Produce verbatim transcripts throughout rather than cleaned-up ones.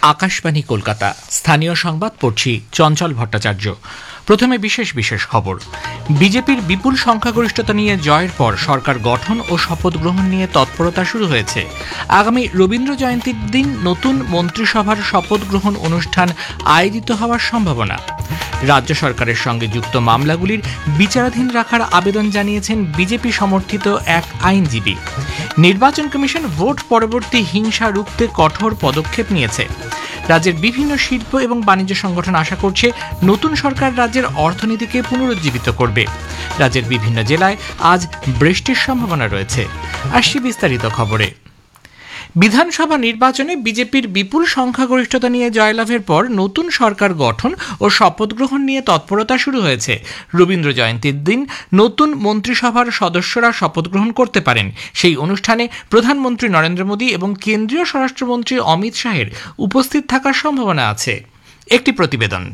আকাশবাণী কলকাতা। স্থানীয় সংবাদ পড়ছি চঞ্চল ভট্টাচার্য। প্রথমে বিশেষ বিশেষ খবর। বিজেপির বিপুল সংখ্যাগরিষ্ঠতা নিয়ে জয়ের পর সরকার গঠন ও শপথ গ্রহণ নিয়ে তৎপরতা শুরু হয়েছে। আগামী রবীন্দ্র জয়ন্তীর দিন নতুন মন্ত্রিসভার শপথ গ্রহণ অনুষ্ঠান আয়োজিত হওয়ার সম্ভাবনা। রাজ্য সরকারের সঙ্গে যুক্ত মামলাগুলির বিচারাধীন রাখার আবেদন জানিয়েছেন বিজেপি সমর্থিত এক আইনজীবী। নির্বাচন কমিশন ভোট পরবর্তী হিংসা রুখতে কঠোর পদক্ষেপ নিয়েছে। রাজ্যের বিভিন্ন শিল্প এবং বাণিজ্য সংগঠন আশা করছে নতুন সরকার রাজ্যের অর্থনীতিকে পুনরুজ্জীবিত করবে। রাজ্যের বিভিন্ন জেলায় আজ বৃষ্টির সম্ভাবনা রয়েছে। আসছি বিস্তারিত খবরে। বিধানসভা নির্বাচনে বিজেপির বিপুল সংখ্যাগরিষ্ঠতা নিয়ে জয়লাভের পর নতুন সরকার গঠন ও শপথ গ্রহণ নিয়ে তৎপরতা শুরু হয়েছে। রবীন্দ্র জয়ন্তীর দিন নতুন মন্ত্রিসভার সদস্যরা শপথ গ্রহণ করতে পারেন। সেই অনুষ্ঠানে প্রধানমন্ত্রী নরেন্দ্র মোদী এবং কেন্দ্রীয় স্বরাষ্ট্রমন্ত্রী অমিত শাহের উপস্থিত থাকার সম্ভাবনা আছে। একটি প্রতিবেদন।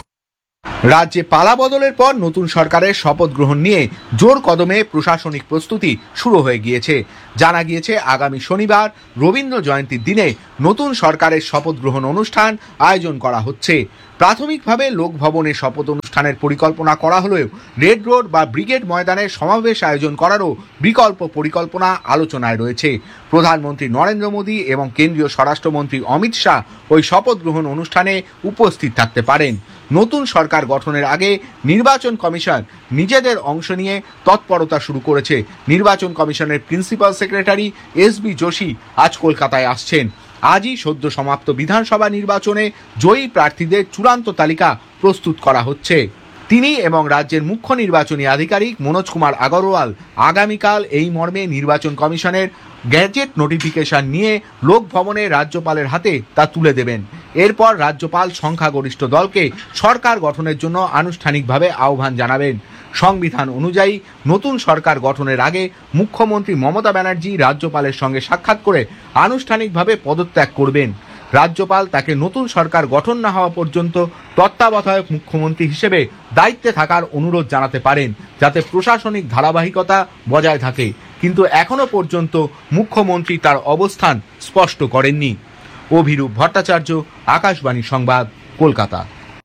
রাজ্যে পালা বদলের পর নতুন সরকারের শপথ গ্রহণ নিয়ে জোর কদমে প্রশাসনিক প্রস্তুতি শুরু হয়ে গিয়েছে। জানা গিয়েছে আগামী শনিবার রবীন্দ্র জয়ন্তীর দিনে নতুন সরকারের শপথ গ্রহণ অনুষ্ঠান আয়োজন করা হচ্ছে। প্রাথমিকভাবে লোকভবনে শপথ অনুষ্ঠানের পরিকল্পনা করা হলেও রেড রোড বা ব্রিগেড ময়দানে সমাবেশ আয়োজন করারও বিকল্প পরিকল্পনা আলোচনায় রয়েছে। প্রধানমন্ত্রী নরেন্দ্র মোদী এবং কেন্দ্রীয় স্বরাষ্ট্রমন্ত্রী অমিত শাহ ওই শপথ গ্রহণ অনুষ্ঠানে উপস্থিত থাকতে পারেন। নতুন সরকার গঠনের আগে নির্বাচন কমিশন নিজেদের অংশ নিয়ে তৎপরতা শুরু করেছে। নির্বাচন কমিশনের principal secretary S B Joshi আজ কলকাতায় আসছেন। আজই সদ্য সমাপ্ত বিধানসভা নির্বাচনে জয়ী প্রার্থীদের চূড়ান্ত তালিকা প্রস্তুত করা হচ্ছে। তিনি এবং রাজ্যের মুখ্য নির্বাচনী আধিকারিক মনোজ কুমার আগরওয়াল আগামীকাল এই মর্মে নির্বাচন কমিশনের গ্যাজেট নোটিফিকেশন নিয়ে লোকভবনে রাজ্যপালের হাতে তা তুলে দেবেন। এরপর রাজ্যপাল সংখ্যাগরিষ্ঠ দলকে সরকার গঠনের জন্য আনুষ্ঠানিকভাবে আহ্বান জানাবেন। সংবিধান অনুযায়ী নতুন সরকার গঠনের আগে মুখ্যমন্ত্রী মমতা ব্যানার্জি রাজ্যপালের সঙ্গে সাক্ষাৎ করে আনুষ্ঠানিকভাবে পদত্যাগ করবেন। রাজ্যপাল তাকে নতুন সরকার গঠন না হওয়া পর্যন্ত তত্ত্বাবধায়ক মুখ্যমন্ত্রী হিসেবে দায়িত্বে থাকার অনুরোধ জানাতে পারেন, যাতে প্রশাসনিক ধারাবাহিকতা বজায় থাকে। কিন্তু এখনো পর্যন্ত মুখ্যমন্ত্রী তার অবস্থান স্পষ্ট করেননি। অভিরূপ ভট্টাচার্য, আকাশবাণী সংবাদ, কলকাতা।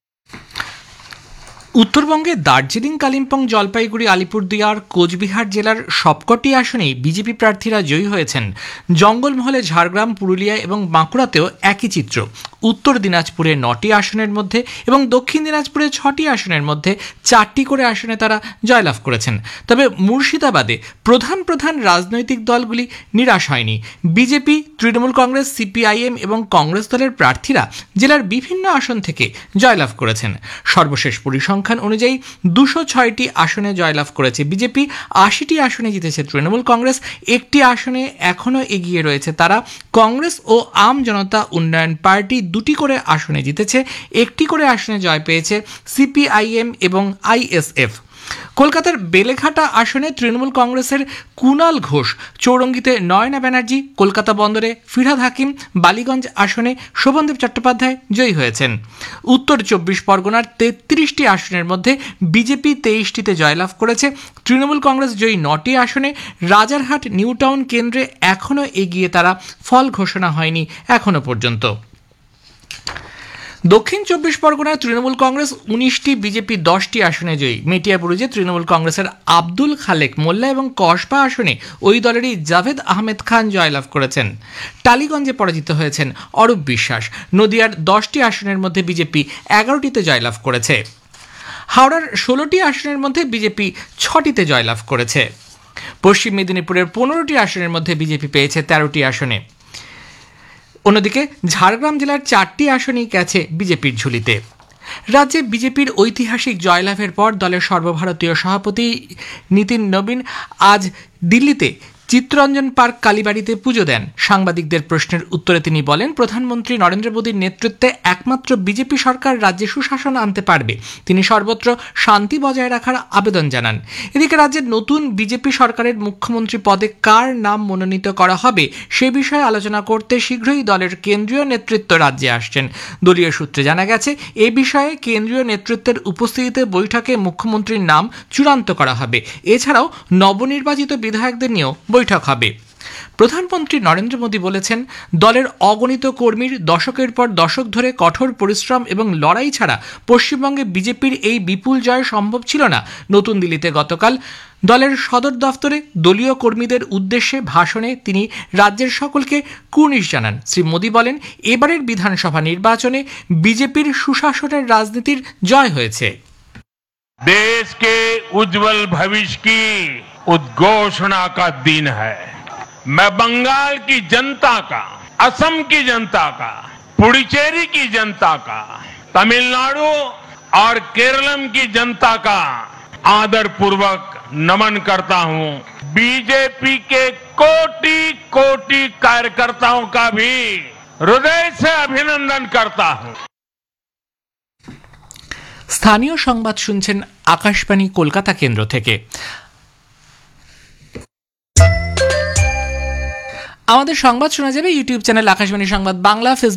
উত্তরবঙ্গে দার্জিলিং, কালিম্পং, জলপাইগুড়ি, আলিপুরদুয়ার, কোচবিহার জেলার সবকটি আসনেই বিজেপি প্রার্থীরা জয়ী হয়েছেন। জঙ্গলমহলে ঝাড়গ্রাম, পুরুলিয়া এবং বাঁকুড়াতেও একই চিত্র। উত্তর দিনাজপুরে নটি আসনের মধ্যে এবং দক্ষিণ দিনাজপুরে ছটি আসনের মধ্যে চারটি করে আসনে তারা জয়লাভ করেছেন। তবে মুর্শিদাবাদে প্রধান প্রধান রাজনৈতিক দলগুলি নিরাশ হয়নি। বিজেপি, তৃণমূল কংগ্রেস, সিপিআইএম এবং কংগ্রেস দলের প্রার্থীরা জেলার বিভিন্ন আসন থেকে জয়লাভ করেছেন। সর্বশেষ পরিসংখ্যান অনুযায়ী দুশো ছয়টি আসনে জয়লাভ করেছে বিজেপি, আশিটি আসনে জিতেছে তৃণমূল কংগ্রেস, একটি আসনে এখনও এগিয়ে রয়েছে তারা। কংগ্রেস ও আম জনতা উন্নয়ন পার্টি দুটি করে আসনে জিতেছে, একটি করে আসনে জয় পেয়েছে সিপিআইএম এবং আইএসএফ। কলকাতার বেলেঘাটা আসনে তৃণমূল কংগ্রেসের কুণাল ঘোষ, চৌরঙ্গিতে নয়না ব্যানার্জি, কলকাতা বন্দরে ফিরহাদ হাকিম, বালিগঞ্জ আসনে শোভনদেব চট্টোপাধ্যায় জয়ী হয়েছেন। উত্তর চব্বিশ পরগনার তেত্রিশটি আসনের মধ্যে বিজেপি তেইশটিতে জয়লাভ করেছে। তৃণমূল কংগ্রেস জয়ী নটি আসনে। রাজারহাট নিউ টাউন কেন্দ্রে এখনও এগিয়ে তারা, ফল ঘোষণা হয়নি এখনো পর্যন্ত। দক্ষিণ চব্বিশ পরগনায় তৃণমূল কংগ্রেস উনিশটি, বিজেপি দশটি আসনে জয়ী। মেটিয়াবুরুজে তৃণমূল কংগ্রেসের আব্দুল খালেক মোল্লা এবং কসবা আসনে ওই দলেরই জাভেদ আহমেদ খান জয়লাভ করেছেন। টালিগঞ্জে পরাজিত হয়েছেন অরূপ বিশ্বাস। নদিয়ার দশটি আসনের মধ্যে বিজেপি এগারোটিতে জয়লাভ করেছে। হাওড়ার ষোলোটি আসনের মধ্যে বিজেপি ছটিতে জয়লাভ করেছে। পশ্চিম মেদিনীপুরের পনেরোটি আসনের মধ্যে বিজেপি পেয়েছে তেরোটি আসনে। অন্যদিকে ঝাড়গ্রাম জেলার চারটি আসনই গেছে বিজেপির ঝুলিতে। রাজ্যে বিজেপির ঐতিহাসিক জয়লাভের পর দলের সর্বভারতীয় সভাপতি নীতিন নবীন আজ দিল্লিতে চিত্তরঞ্জন পার্ক কালীবাড়িতে পুজো দেন। সাংবাদিকদের প্রশ্নের উত্তরে তিনি বলেন, প্রধানমন্ত্রী নরেন্দ্র মোদীর নেতৃত্বে একমাত্র বিজেপি সরকার রাজ্যে সুশাসন আনতে পারবে। তিনি সর্বত্র শান্তি বজায় রাখার আবেদন জানান। এদিকে রাজ্যের নতুন বিজেপি সরকারের মুখ্যমন্ত্রী পদে কার নাম মনোনীত করা হবে সে বিষয়ে আলোচনা করতে শীঘ্রই দলের কেন্দ্রীয় নেতৃত্ব রাজ্যে আসছেন। দলীয় সূত্রে জানা গেছে, এ বিষয়ে কেন্দ্রীয় নেতৃত্বের উপস্থিতিতে বৈঠকে মুখ্যমন্ত্রীর নাম চূড়ান্ত করা হবে। এছাড়াও নবনির্বাচিত বিধায়কদের নিয়েও বৈঠক হবে। প্রধানমন্ত্রী নরেন্দ্র মোদী বলেছেন, দলের অগণিত কর্মীর দশকের পর দশক ধরে কঠোর পরিশ্রম এবং লড়াই ছাড়া পশ্চিমবঙ্গে বিজেপির এই বিপুল জয় সম্ভব ছিল না। নতুন দিল্লিতে গতকাল দলের সদর দফতরে দলীয় কর্মীদের উদ্দেশ্যে ভাষণে তিনি রাজ্যের সকলকে কুর্নিশ জানান। শ্রী মোদী বলেন, এবারের বিধানসভা নির্বাচনে বিজেপির সুশাসনের রাজনীতির জয় হয়েছে। देश के उज्जवल भविष्य की उद्घोषणा का दिन है। मैं बंगाल की जनता का, असम की जनता का, पुडुचेरी की जनता का, तमिलनाडु और केरलम की जनता का आदर पूर्वक नमन करता हूं। बीजेपी के कोटि कोटि कार्यकर्ताओं का भी हृदय से अभिनंदन करता हूं। স্থানীয় সংবাদ শুনছেন আকাশবাণী কলকাতা কেন্দ্র থেকে। আমাদের সংবাদ শোনা যাবে ইউটিউব চ্যানেল আকাশবাণী সংবাদ বাংলা, ফেসবুক